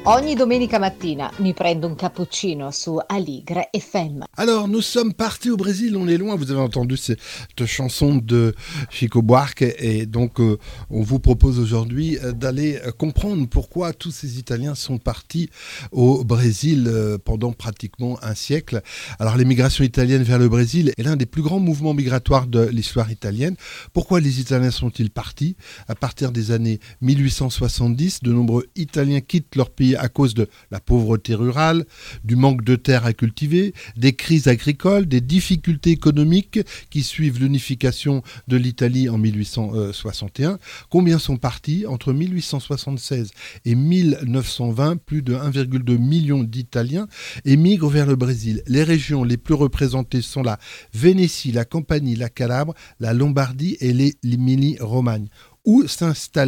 Ogni domenica mattina mi prendo un cappuccino su Aligre FM. Alors, nous sommes partis au Brésil, on est loin. Vous avez entendu cette chanson de Chico Buarque et donc on vous propose aujourd'hui d'aller comprendre pourquoi tous ces Italiens sont partis au Brésil pendant pratiquement un siècle. Alors, l'émigration italienne vers le Brésil est l'un des plus grands mouvements migratoires de l'histoire italienne. Pourquoi les Italiens sont-ils partis ? À partir des années 1870, de nombreux Italiens quittent leur pays à cause de la pauvreté rurale, du manque de terres à cultiver, des crises agricoles, des difficultés économiques qui suivent l'unification de l'Italie en 1861. Combien sont partis ? Entre 1876 et 1920, plus de 1,2 million d'Italiens émigrent vers le Brésil. Les régions les plus représentées sont la Vénétie, la Campanie, la Calabre, la Lombardie et l'Émilie-Romagne. Où s'installe-t-il ?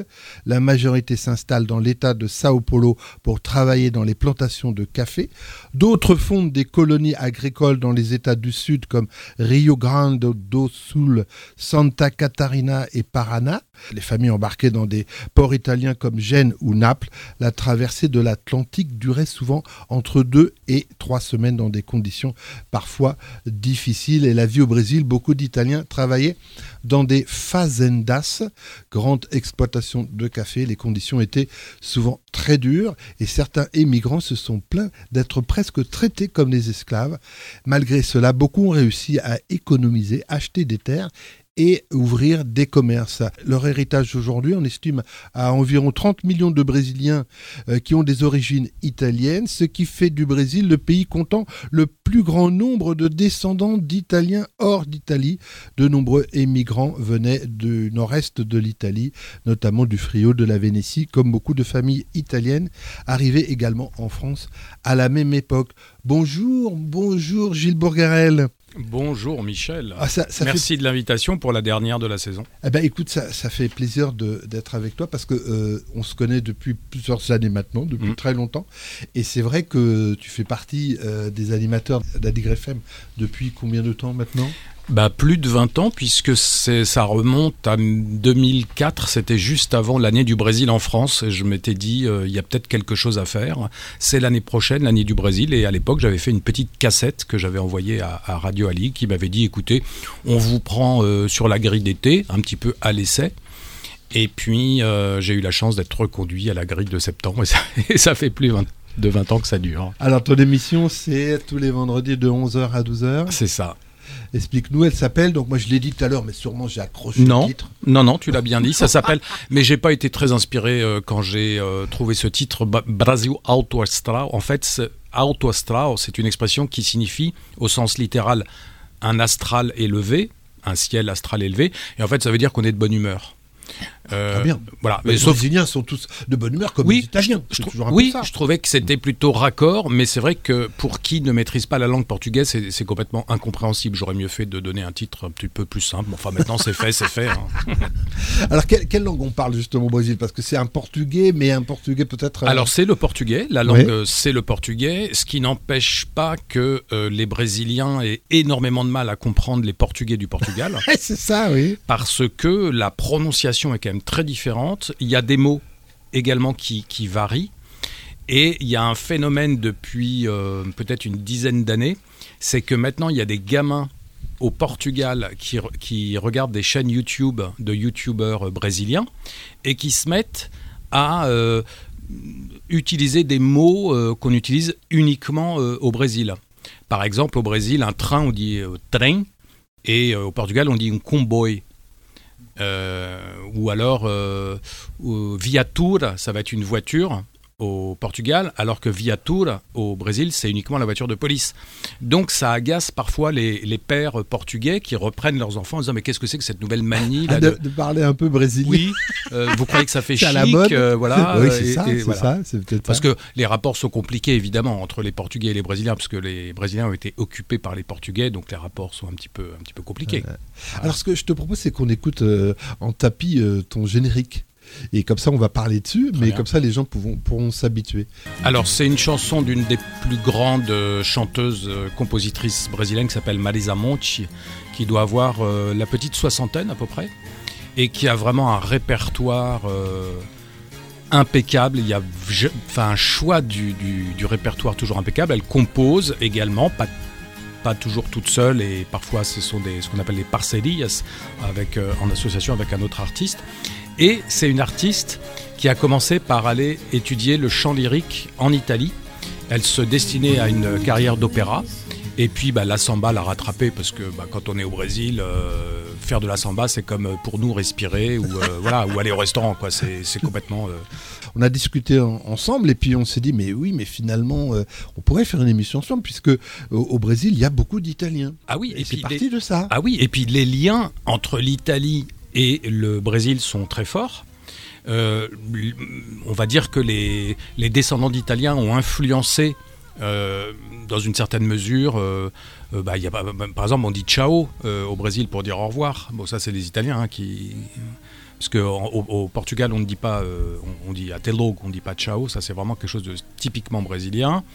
La majorité s'installe dans l'état de Sao Paulo pour travailler dans les plantations de café. D'autres fondent des colonies agricoles dans les états du sud comme Rio Grande do Sul, Santa Catarina et Paraná. Les familles embarquées dans des ports italiens comme Gênes ou Naples. La traversée de l'Atlantique durait souvent entre 2 et 3 semaines dans des conditions parfois difficiles. Et la vie au Brésil, beaucoup d'Italiens travaillaient dans des fazendas, grande exploitation de café. Les conditions étaient souvent très dures et certains émigrants se sont plaints d'être presque traités comme des esclaves. Malgré cela, beaucoup ont réussi à économiser, acheter des terres et ouvrir des commerces. Leur héritage aujourd'hui, on estime à environ 30 millions de Brésiliens qui ont des origines italiennes, ce qui fait du Brésil le pays comptant le plus grand nombre de descendants d'Italiens hors d'Italie. De nombreux émigrants venaient du nord-est de l'Italie, notamment du Frio, de la Vénétie, comme beaucoup de familles italiennes arrivaient également en France à la même époque. Bonjour Gilles Bourgarel. Bonjour Michel, merci de l'invitation pour la dernière de la saison. Eh ben, écoute, ça fait plaisir d'être avec toi parce que on se connaît depuis plusieurs années maintenant, depuis très longtemps. Et c'est vrai que tu fais partie des animateurs d'Aligre FM depuis combien de temps maintenant ? Plus de 20 ans, puisque ça remonte à 2004, c'était juste avant l'année du Brésil en France. Et je m'étais dit, il y a peut-être quelque chose à faire. C'est l'année prochaine, l'année du Brésil. Et à l'époque, j'avais fait une petite cassette que j'avais envoyée à Radio Ali, qui m'avait dit, écoutez, on vous prend sur la grille d'été, un petit peu à l'essai. Et puis, j'ai eu la chance d'être reconduit à la grille de septembre. Et ça fait plus de 20 ans que ça dure. Alors, ton émission, c'est tous les vendredis de 11h à 12h ? C'est ça. Explique-nous, elle s'appelle, donc moi je l'ai dit tout à l'heure, mais sûrement j'ai accroché le titre. Non, tu l'as bien dit, ça s'appelle, mais j'ai pas été très inspiré quand j'ai trouvé ce titre, Brasil Alto Astral. En fait, Alto Astral, c'est une expression qui signifie, au sens littéral, un astral élevé, un ciel astral élevé, et en fait ça veut dire qu'on est de bonne humeur. Très bien. Voilà. Les Brésiliens sont tous de bonne humeur comme les Italiens. Je trouvais que c'était plutôt raccord, mais c'est vrai que pour qui ne maîtrise pas la langue portugaise, c'est complètement incompréhensible. J'aurais mieux fait de donner un titre un petit peu plus simple. Enfin, maintenant c'est fait. Hein. Alors, quelle langue on parle justement au Brésil ? Parce que c'est un portugais, mais un portugais peut-être... Alors, c'est le portugais. La langue, c'est le portugais. Ce qui n'empêche pas que les Brésiliens aient énormément de mal à comprendre les Portugais du Portugal. C'est ça, oui. Parce que la prononciation est quand même très différente. Il y a des mots également qui varient. Et il y a un phénomène depuis peut-être une dizaine d'années, c'est que maintenant il y a des gamins au Portugal qui regardent des chaînes YouTube de youtubeurs brésiliens et qui se mettent à utiliser des mots qu'on utilise uniquement au Brésil. Par exemple, au Brésil, un train, on dit trem, et au Portugal, on dit un comboio. Ou alors viatura, ça va être une voiture au Portugal, alors que viatura au Brésil, c'est uniquement la voiture de police. Donc ça agace parfois les pères portugais qui reprennent leurs enfants en disant mais qu'est-ce que c'est que cette nouvelle manie là, de parler un peu brésilien. Oui, vous croyez que ça fait chic, à la mode. Voilà. Oui, c'est ça, c'est peut-être parce que les rapports sont compliqués évidemment entre les Portugais et les Brésiliens, parce que les Brésiliens ont été occupés par les Portugais, donc les rapports sont un petit peu compliqués. Voilà. Alors ce que je te propose, c'est qu'on écoute en tapis ton générique. Et comme ça, on va parler dessus, mais comme ça, les gens pourront s'habituer. Alors, c'est une chanson d'une des plus grandes chanteuses, compositrices brésiliennes qui s'appelle Marisa Monte, qui doit avoir la petite soixantaine à peu près, et qui a vraiment un répertoire impeccable. Il y a un choix du répertoire toujours impeccable. Elle compose également, pas toujours toute seule, et parfois ce sont ce qu'on appelle des parcerias en association avec un autre artiste. Et c'est une artiste qui a commencé par aller étudier le chant lyrique en Italie. Elle se destinait à une carrière d'opéra. Et puis la samba l'a rattrapée parce que quand on est au Brésil, faire de la samba, c'est comme pour nous respirer ou aller au restaurant, quoi. C'est complètement... On a discuté ensemble et puis on s'est dit mais finalement on pourrait faire une émission ensemble puisque au Brésil il y a beaucoup d'Italiens. Ah oui, et puis c'est parti de ça. Ah oui, et puis les liens entre l'Italie et le Brésil sont très forts. On va dire que les descendants d'Italiens ont influencé dans une certaine mesure. Par exemple, on dit ciao au Brésil pour dire au revoir. Bon, ça c'est les Italiens qui... Parce qu'au Portugal, on ne dit pas, on dit até logo, on ne dit pas ciao. Ça, c'est vraiment quelque chose de typiquement brésilien.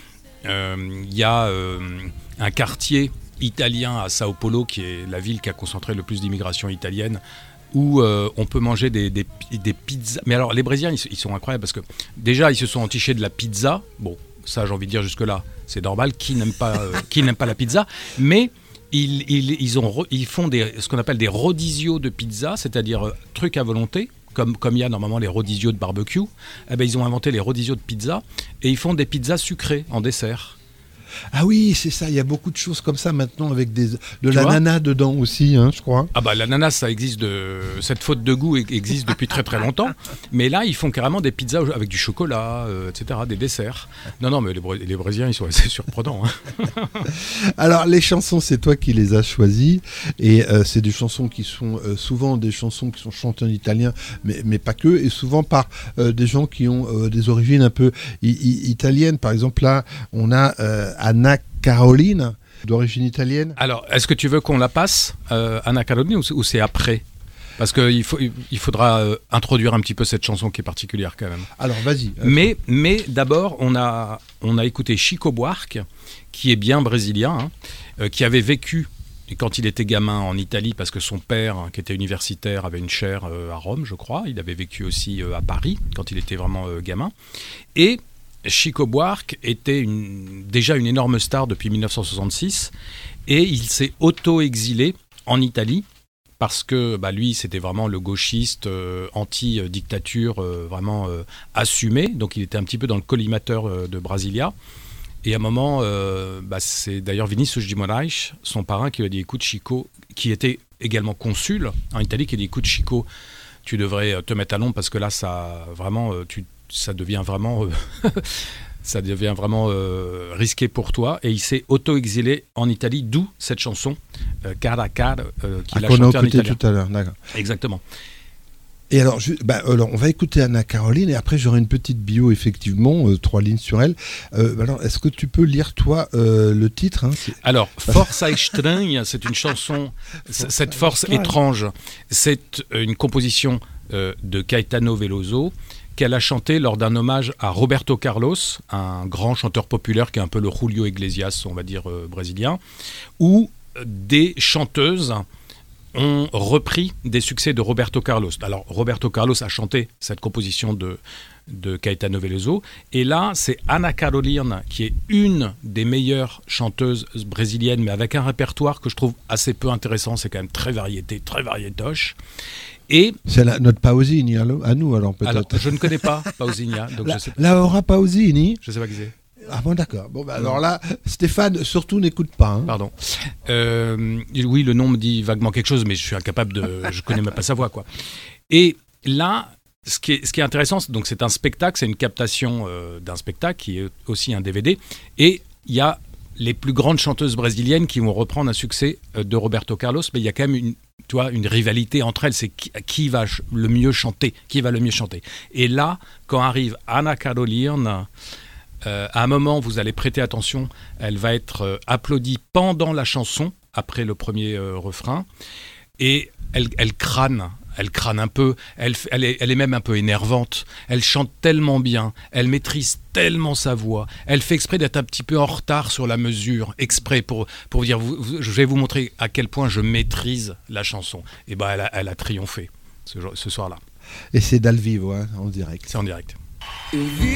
Il y a un quartier italien à Sao Paulo, qui est la ville qui a concentré le plus d'immigration italienne, où on peut manger des pizzas. Mais alors, les Brésiliens, ils sont incroyables parce que déjà, ils se sont entichés de la pizza. Bon, ça, j'ai envie de dire jusque-là, c'est normal. Qui n'aime pas la pizza? Mais ils font ce qu'on appelle des rodizio de pizza, c'est-à-dire trucs à volonté, comme il y a normalement les rodizio de barbecue. Ils ont inventé les rodizio de pizza et ils font des pizzas sucrées en dessert. Ah oui, c'est ça, il y a beaucoup de choses comme ça maintenant avec de l'ananas dedans aussi, je crois. Ah l'ananas, ça existe, cette faute de goût existe depuis très très longtemps, mais là ils font carrément des pizzas avec du chocolat, etc., des desserts. Non, mais les Brésiliens, ils sont assez surprenants. Alors les chansons, c'est toi qui les as choisies, et c'est des chansons qui sont souvent des chansons qui sont chantées en italien, mais pas que, et souvent par des gens qui ont des origines un peu italiennes. Par exemple, là, on a Anna Caroline, d'origine italienne. Alors, est-ce que tu veux qu'on la passe, Anna Caroline, ou c'est après? Parce qu'il faudra introduire un petit peu cette chanson qui est particulière quand même. Alors, vas-y. Mais d'abord, on a écouté Chico Buarque, qui est bien brésilien, qui avait vécu quand il était gamin en Italie, parce que son père, qui était universitaire, avait une chaire à Rome, je crois. Il avait vécu aussi à Paris, quand il était vraiment gamin. Et Chico Buarque était déjà une énorme star depuis 1966 et il s'est auto-exilé en Italie parce que lui, c'était vraiment le gauchiste anti-dictature vraiment assumé. Donc il était un petit peu dans le collimateur de Brasilia. Et à un moment, c'est d'ailleurs Vinícius de Moraes, son parrain, qui lui a dit « Écoute Chico », qui était également consul en Italie, qui a dit « Écoute Chico, tu devrais te mettre à l'ombre parce que là, ça devient vraiment risqué pour toi. » Et il s'est auto-exilé en Italie, d'où cette chanson Cara a Cara qu'il a chantée en italien. Tout à l'heure, d'accord. Exactement. Et alors, on va écouter Anna Caroline et après j'aurai une petite bio, effectivement, 3 lignes sur elle. Alors, est-ce que tu peux lire, toi, le titre Alors, Força Estranha, c'est une chanson, cette force étrange, c'est une composition de Caetano Veloso, qu'elle a chanté lors d'un hommage à Roberto Carlos, un grand chanteur populaire qui est un peu le Julio Iglesias, on va dire, brésilien, où des chanteuses ont repris des succès de Roberto Carlos. Alors, Roberto Carlos a chanté cette composition de Caetano Veloso, et là, c'est Anna Caroline, qui est une des meilleures chanteuses brésiliennes, mais avec un répertoire que je trouve assez peu intéressant, c'est quand même très variétoche. Et c'est notre Pausini à nous, alors peut-être. Alors, je ne connais pas Pausini. Donc je sais pas. Laura Pausini. Je sais pas qui c'est. Ah bon, d'accord. Bon, alors là, Stéphane, surtout n'écoute pas. Pardon. Oui, le nom me dit vaguement quelque chose, mais je suis incapable je connais même pas sa voix, quoi. Et là, ce qui est intéressant, donc c'est un spectacle, c'est une captation d'un spectacle qui est aussi un DVD, et il y a les plus grandes chanteuses brésiliennes qui vont reprendre un succès de Roberto Carlos, mais il y a quand même une rivalité entre elles, c'est qui va le mieux chanter, Et là, quand arrive Anna Caroline, à un moment, vous allez prêter attention, elle va être applaudie pendant la chanson, après le premier refrain, et elle crâne un peu, elle est même un peu énervante, elle chante tellement bien, elle maîtrise tellement sa voix, elle fait exprès d'être un petit peu en retard sur la mesure, exprès pour dire, je vais vous montrer à quel point je maîtrise la chanson. Et elle a triomphé ce soir-là. Et c'est Dal Vivo, hein, en direct. C'est en direct.